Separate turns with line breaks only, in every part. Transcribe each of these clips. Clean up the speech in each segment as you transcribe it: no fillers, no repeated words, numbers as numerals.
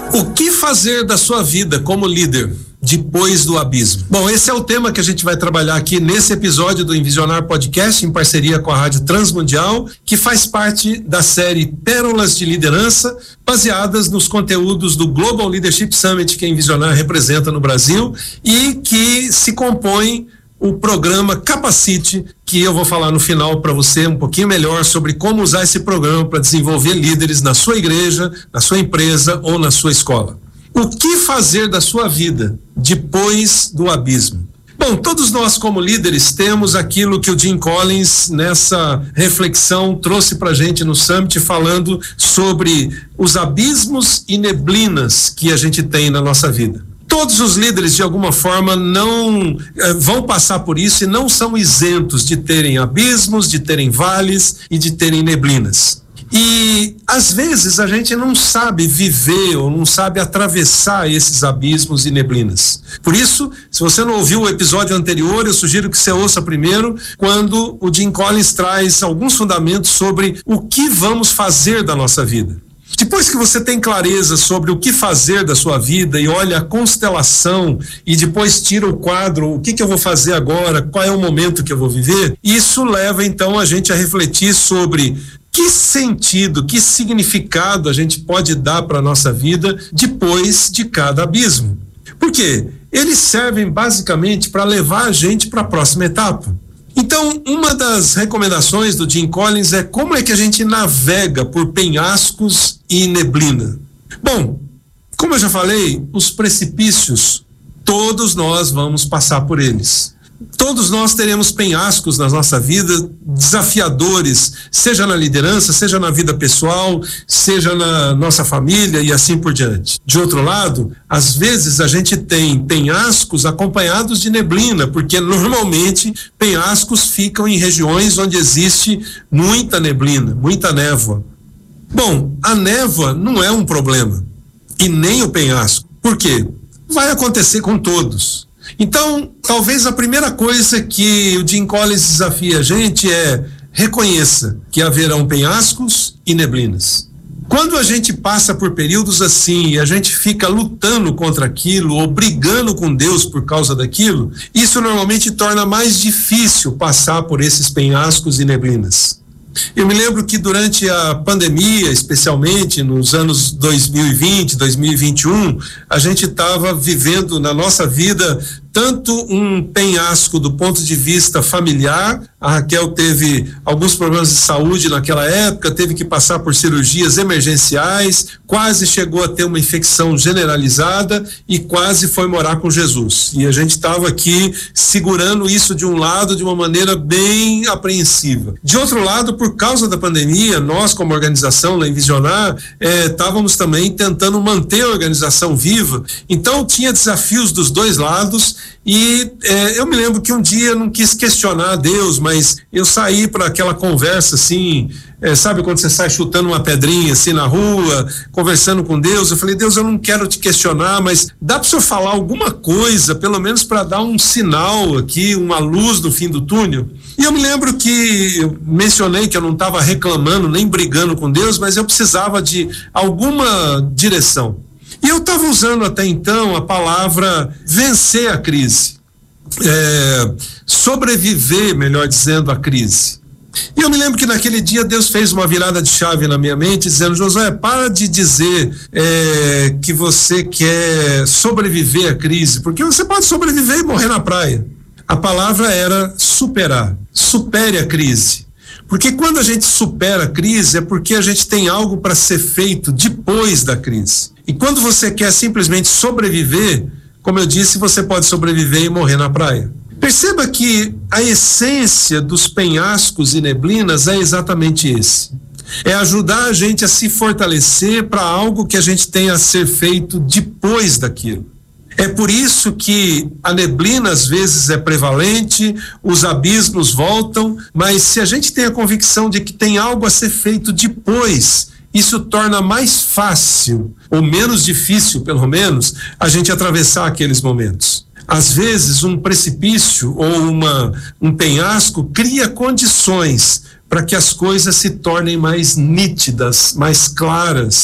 O que fazer da sua vida como líder depois do abismo? Bom, esse é o tema que a gente vai trabalhar aqui nesse episódio do Envisionar Podcast, em parceria com a Rádio Transmundial, que faz parte da série Pérolas de Liderança, baseadas nos conteúdos do Global Leadership Summit que a Envisionar representa no Brasil e que se compõe o programa Capacite, que eu vou falar no final para você um pouquinho melhor sobre como usar esse programa para desenvolver líderes na sua igreja, na sua empresa ou na sua escola. O que fazer da sua vida depois do abismo? Bom, todos nós como líderes temos aquilo que o Jim Collins nessa reflexão trouxe para a gente no Summit, falando sobre os abismos e neblinas que a gente tem na nossa vida. Todos os líderes, de alguma forma, não vão passar por isso e não são isentos de terem abismos, de terem vales e de terem neblinas. E, às vezes, a gente não sabe viver ou não sabe atravessar esses abismos e neblinas. Por isso, se você não ouviu o episódio anterior, eu sugiro que você ouça primeiro, quando o Jim Collins traz alguns fundamentos sobre o que vamos fazer da nossa vida. Depois que você tem clareza sobre o que fazer da sua vida e olha a constelação e depois tira o quadro, o que eu vou fazer agora, qual é o momento que eu vou viver, isso leva então a gente a refletir sobre que sentido, que significado a gente pode dar para a nossa vida depois de cada abismo. Por quê? Eles servem basicamente para levar a gente para a próxima etapa. Então, uma das recomendações do Jim Collins é como é que a gente navega por penhascos e neblina. Bom, como eu já falei, os precipícios, todos nós vamos passar por eles. Todos nós teremos penhascos na nossa vida, desafiadores, seja na liderança, seja na vida pessoal, seja na nossa família e assim por diante. De outro lado, às vezes a gente tem penhascos acompanhados de neblina, porque normalmente penhascos ficam em regiões onde existe muita neblina, muita névoa. Bom, a névoa não é um problema, e nem o penhasco. Por quê? Vai acontecer com todos. Então, talvez a primeira coisa que o Jim Collins desafia a gente é: reconheça que haverão penhascos e neblinas. Quando a gente passa por períodos assim e a gente fica lutando contra aquilo ou brigando com Deus por causa daquilo, isso normalmente torna mais difícil passar por esses penhascos e neblinas. Eu me lembro que durante a pandemia, especialmente nos anos 2020, 2021, a gente estava vivendo na nossa vida tanto um penhasco do ponto de vista familiar. A Raquel teve alguns problemas de saúde naquela época, teve que passar por cirurgias emergenciais, quase chegou a ter uma infecção generalizada e quase foi morar com Jesus. E a gente estava aqui segurando isso de um lado de uma maneira bem apreensiva. De outro lado, por causa da pandemia, nós como organização lá em Envisionar, estávamos também tentando manter a organização viva. Então tinha desafios dos dois lados. E eu me lembro que um dia eu não quis questionar Deus, mas eu saí para aquela conversa assim, sabe quando você sai chutando uma pedrinha assim na rua, conversando com Deus? Eu falei: Deus, eu não quero te questionar, mas dá para o senhor falar alguma coisa, pelo menos para dar um sinal aqui, uma luz no fim do túnel? E eu me lembro que eu mencionei que eu não estava reclamando nem brigando com Deus, mas eu precisava de alguma direção. E eu estava usando até então a palavra vencer a crise, sobreviver, melhor dizendo, à crise. E eu me lembro que naquele dia Deus fez uma virada de chave na minha mente, dizendo: Josué, para de dizer que você quer sobreviver à crise, porque você pode sobreviver e morrer na praia. A palavra era superar, supere a crise. Porque quando a gente supera a crise é porque a gente tem algo para ser feito depois da crise. E quando você quer simplesmente sobreviver, como eu disse, você pode sobreviver e morrer na praia. Perceba que a essência dos penhascos e neblinas é exatamente esse. É ajudar a gente a se fortalecer para algo que a gente tem a ser feito depois daquilo. É por isso que a neblina às vezes é prevalente, os abismos voltam, mas se a gente tem a convicção de que tem algo a ser feito depois, isso torna mais fácil, ou menos difícil pelo menos, a gente atravessar aqueles momentos. Às vezes um precipício ou um penhasco cria condições para que as coisas se tornem mais nítidas, mais claras.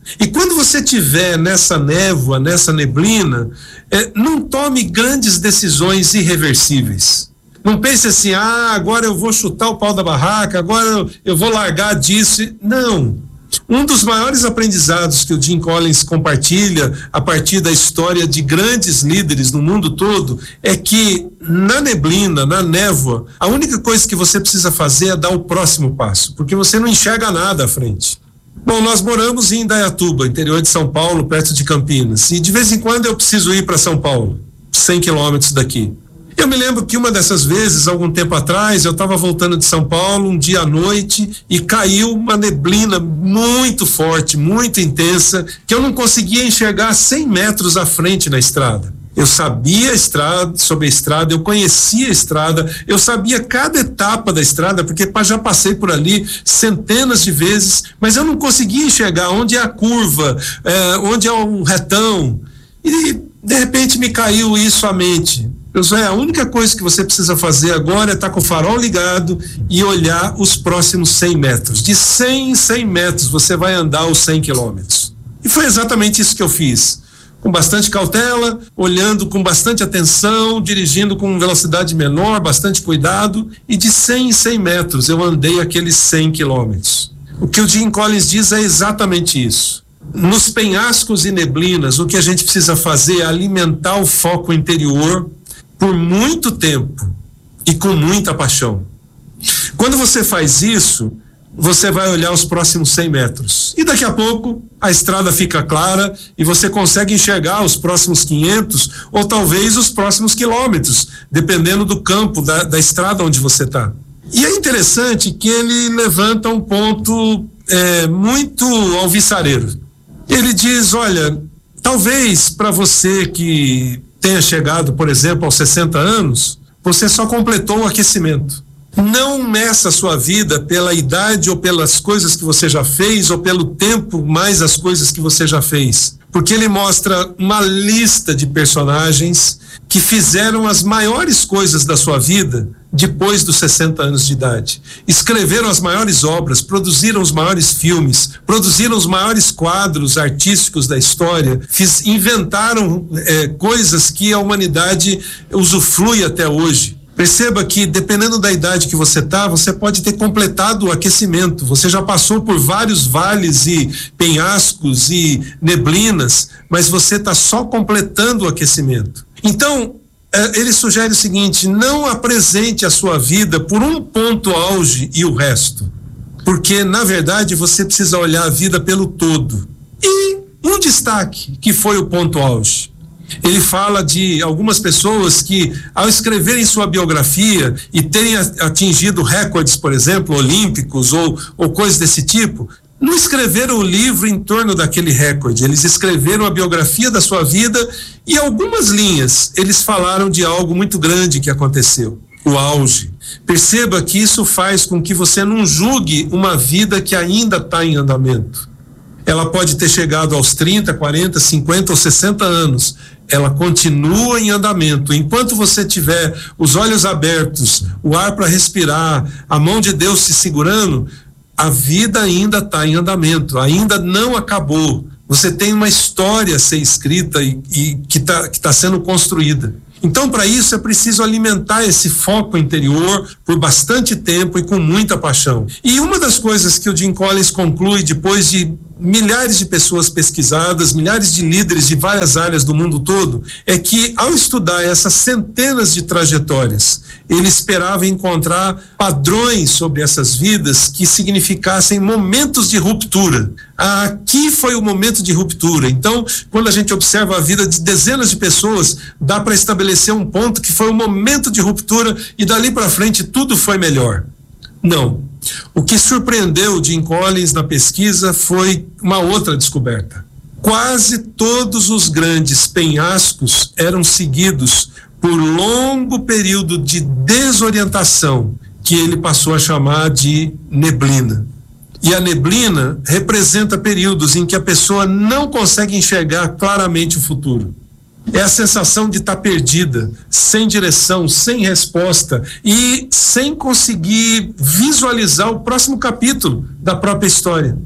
E quando você estiver nessa névoa, nessa neblina, não tome grandes decisões irreversíveis. Não pense assim, agora eu vou chutar o pau da barraca, agora eu vou largar disso. Não. Um dos maiores aprendizados que o Jim Collins compartilha a partir da história de grandes líderes no mundo todo é que na neblina, na névoa, a única coisa que você precisa fazer é dar o próximo passo, porque você não enxerga nada à frente. Bom, nós moramos em Indaiatuba, interior de São Paulo, perto de Campinas, e de vez em quando eu preciso ir para São Paulo, 100 quilômetros daqui. Eu me lembro que uma dessas vezes, algum tempo atrás, eu estava voltando de São Paulo um dia à noite e caiu uma neblina muito forte, muito intensa, que eu não conseguia enxergar 100 metros à frente na estrada. Eu sabia sobre a estrada, eu conhecia a estrada, eu sabia cada etapa da estrada, porque já passei por ali centenas de vezes, mas eu não conseguia enxergar onde é a curva, onde é o retão. E, de repente, me caiu isso à mente. A única coisa que você precisa fazer agora é estar com o farol ligado e olhar os próximos 100 metros. De 100 em 100 metros você vai andar os 100 quilômetros. E foi exatamente isso que eu fiz. Com bastante cautela, olhando com bastante atenção, dirigindo com velocidade menor, bastante cuidado. E de 100 em 100 metros eu andei aqueles 100 quilômetros. O que o Jim Collins diz é exatamente isso. Nos penhascos e neblinas, o que a gente precisa fazer é alimentar o foco interior por muito tempo e com muita paixão. Quando você faz isso, você vai olhar os próximos 100 metros. E daqui a pouco a estrada fica clara e você consegue enxergar os próximos 500 ou talvez os próximos quilômetros, dependendo do campo, da estrada onde você está. E é interessante que ele levanta um ponto muito alvissareiro. Ele diz, olha, talvez para você que tenha chegado, por exemplo, aos 60 anos, você só completou o aquecimento. Não meça a sua vida pela idade ou pelas coisas que você já fez ou pelo tempo mais as coisas que você já fez. Porque ele mostra uma lista de personagens que fizeram as maiores coisas da sua vida depois dos 60 anos de idade. Escreveram as maiores obras, produziram os maiores filmes, produziram os maiores quadros artísticos da história, inventaram coisas que a humanidade usufrui até hoje. Perceba que, dependendo da idade que você está, você pode ter completado o aquecimento. Você já passou por vários vales e penhascos e neblinas, mas você está só completando o aquecimento. Então, ele sugere o seguinte: não apresente a sua vida por um ponto auge e o resto. Porque, na verdade, você precisa olhar a vida pelo todo. E um destaque, que foi o ponto auge. Ele fala de algumas pessoas que, ao escreverem sua biografia e terem atingido recordes, por exemplo, olímpicos ou coisas desse tipo, não escreveram o livro em torno daquele recorde. Eles escreveram a biografia da sua vida e algumas linhas eles falaram de algo muito grande que aconteceu, o auge. Perceba que isso faz com que você não julgue uma vida que ainda está em andamento. Ela pode ter chegado aos 30, 40, 50 ou 60 anos. Ela continua em andamento. Enquanto você tiver os olhos abertos, o ar para respirar, a mão de Deus te segurando, a vida ainda está em andamento, ainda não acabou. Você tem uma história a ser escrita e que tá sendo construída. Então, para isso, é preciso alimentar esse foco interior por bastante tempo e com muita paixão. E uma das coisas que o Jim Collins conclui depois de milhares de pessoas pesquisadas, milhares de líderes de várias áreas do mundo todo, é que ao estudar essas centenas de trajetórias, ele esperava encontrar padrões sobre essas vidas que significassem momentos de ruptura. Aqui foi o momento de ruptura. Então, quando a gente observa a vida de dezenas de pessoas, dá para estabelecer um ponto que foi o momento de ruptura e dali para frente tudo foi melhor. Não. O que surpreendeu Jim Collins na pesquisa foi uma outra descoberta. Quase todos os grandes penhascos eram seguidos por longo período de desorientação, que ele passou a chamar de neblina. E a neblina representa períodos em que a pessoa não consegue enxergar claramente o futuro. É a sensação de estar perdida, sem direção, sem resposta e sem conseguir visualizar o próximo capítulo da própria história.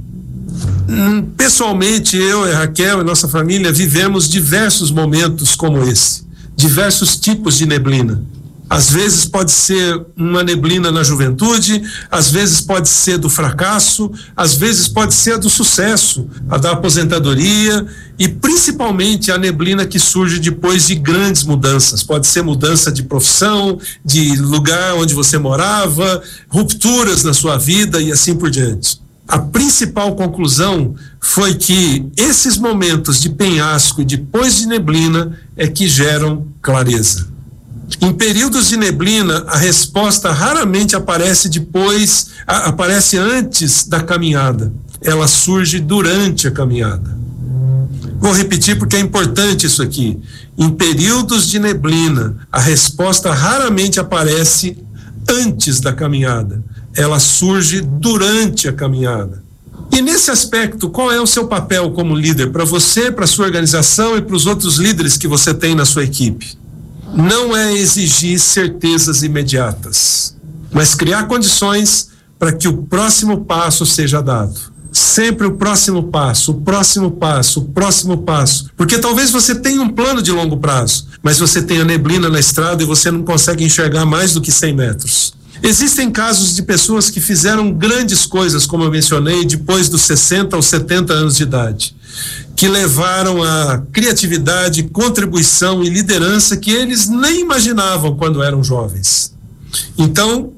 Pessoalmente, eu e a Raquel e nossa família vivemos diversos momentos como esse, diversos tipos de neblina. Às vezes pode ser uma neblina na juventude, às vezes pode ser do fracasso, às vezes pode ser a do sucesso, a da aposentadoria e principalmente a neblina que surge depois de grandes mudanças. Pode ser mudança de profissão, de lugar onde você morava, rupturas na sua vida e assim por diante. A principal conclusão foi que esses momentos de penhasco e depois de neblina é que geram clareza. Em períodos de neblina, a resposta raramente aparece aparece antes da caminhada. Ela surge durante a caminhada. Vou repetir porque é importante isso aqui. Em períodos de neblina, a resposta raramente aparece antes da caminhada. Ela surge durante a caminhada. E nesse aspecto, qual é o seu papel como líder? Para você, para a sua organização e para os outros líderes que você tem na sua equipe? Não é exigir certezas imediatas, mas criar condições para que o próximo passo seja dado. Sempre o próximo passo, o próximo passo, o próximo passo. Porque talvez você tenha um plano de longo prazo, mas você tenha neblina na estrada e você não consegue enxergar mais do que 100 metros. Existem casos de pessoas que fizeram grandes coisas, como eu mencionei, depois dos 60 ou 70 anos de idade, que levaram a criatividade, contribuição e liderança que eles nem imaginavam quando eram jovens. Então,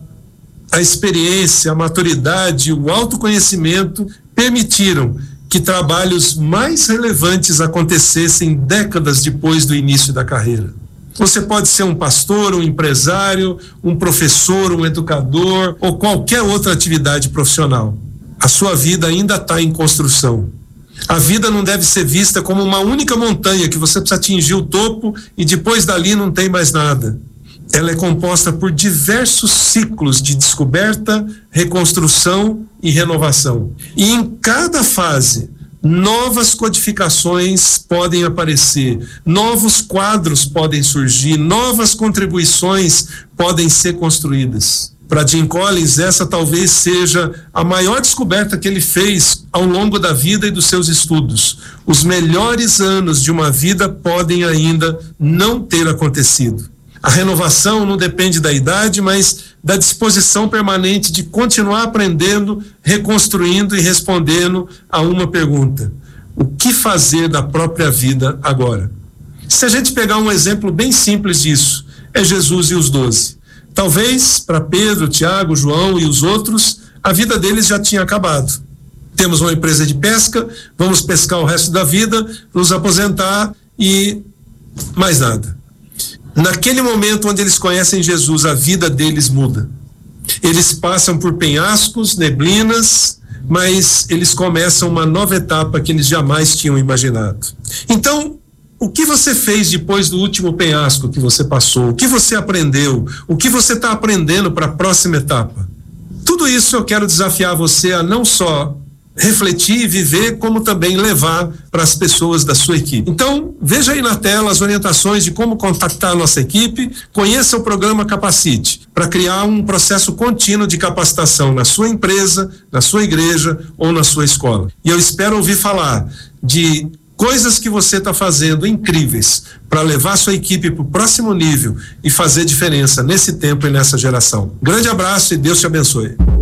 a experiência, a maturidade, o autoconhecimento permitiram que trabalhos mais relevantes acontecessem décadas depois do início da carreira. Você pode ser um pastor, um empresário, um professor, um educador ou qualquer outra atividade profissional. A sua vida ainda está em construção. A vida não deve ser vista como uma única montanha que você precisa atingir o topo e depois dali não tem mais nada. Ela é composta por diversos ciclos de descoberta, reconstrução e renovação. E em cada fase, novas codificações podem aparecer, novos quadros podem surgir, novas contribuições podem ser construídas. Para Jim Collins, essa talvez seja a maior descoberta que ele fez ao longo da vida e dos seus estudos. Os melhores anos de uma vida podem ainda não ter acontecido. A renovação não depende da idade, mas da disposição permanente de continuar aprendendo, reconstruindo e respondendo a uma pergunta: o que fazer da própria vida agora? Se a gente pegar um exemplo bem simples disso, é Jesus e os 12. Talvez para Pedro, Tiago, João e os outros, a vida deles já tinha acabado. Temos uma empresa de pesca, vamos pescar o resto da vida, nos aposentar e mais nada. Naquele momento onde eles conhecem Jesus, a vida deles muda. Eles passam por penhascos, neblinas, mas eles começam uma nova etapa que eles jamais tinham imaginado. Então, o que você fez depois do último penhasco que você passou? O que você aprendeu? O que você está aprendendo para a próxima etapa? Tudo isso eu quero desafiar você a não só refletir e viver, como também levar para as pessoas da sua equipe. Então, veja aí na tela as orientações de como contactar a nossa equipe, conheça o programa Capacite, para criar um processo contínuo de capacitação na sua empresa, na sua igreja ou na sua escola. E eu espero ouvir falar de coisas que você está fazendo incríveis para levar sua equipe para o próximo nível e fazer diferença nesse tempo e nessa geração. Grande abraço e Deus te abençoe.